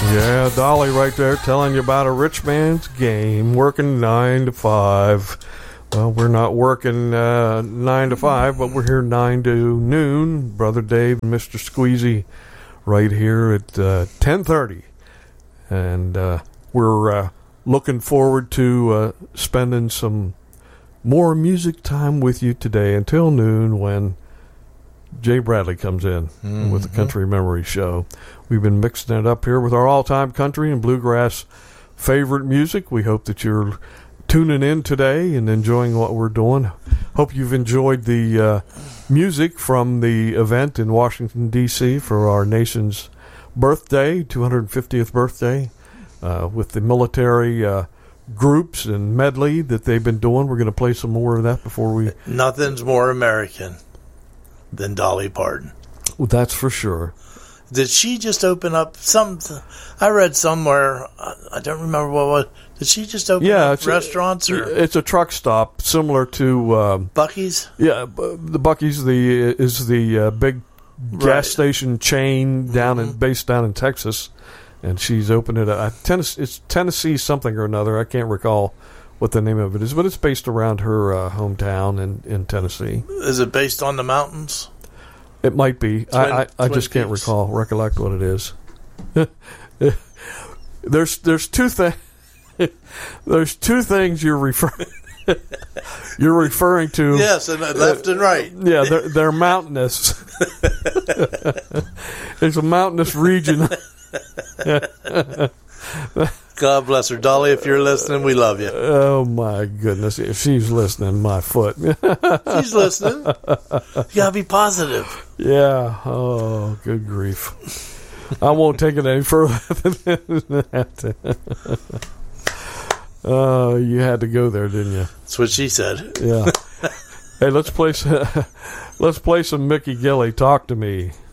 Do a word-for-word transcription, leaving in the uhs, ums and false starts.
Yeah, Dolly right there telling you about a rich man's game, working nine to five. Well, we're not working uh, nine to five, but we're here nine to noon. Brother Dave and Mister Squeezy right here at uh, ten thirty. And uh, we're uh, looking forward to uh, spending some more music time with you today until noon when Jay Bradley comes in mm-hmm. with the Country Memory Show. We've been mixing it up here with our all-time country and bluegrass favorite music. We hope that you're tuning in today and enjoying what we're doing. Hope you've enjoyed the uh, music from the event in Washington, D C for our nation's birthday, two hundred fiftieth birthday, uh, with the military uh, groups and medley that they've been doing. We're going to play some more of that before we... Nothing's more American than Dolly Parton. Well, that's for sure. Did she just open up some? I read somewhere, I don't remember what it was. Did she just open yeah, up restaurants? A, or it's a truck stop similar to um, Buc-ee's. Yeah, the Buc-ee's the is the uh, big gas right. station chain down mm-hmm. in based down in Texas, and she's opened it. Uh, Tennessee, it's Tennessee something or another. I can't recall what the name of it is, but it's based around her uh, hometown in, in Tennessee. Is it based on the mountains? It might be. Twin, I, I, I just can't Peaks. recall, recollect what it is. there's there's two things. There's two things you're referring you're referring to. Yes, and left uh, and right. Yeah, they're, they're mountainous. It's a mountainous region. God bless her, Dolly. If you're listening, we love you. Oh my goodness! If she's listening, my foot. She's listening. You gotta be positive. Yeah. Oh, good grief! I won't take it any further than that. Oh, uh, you had to go there, didn't you? That's what she said. Yeah. Hey, let's play. Some, let's play some Mickey Gilley. Talk to me.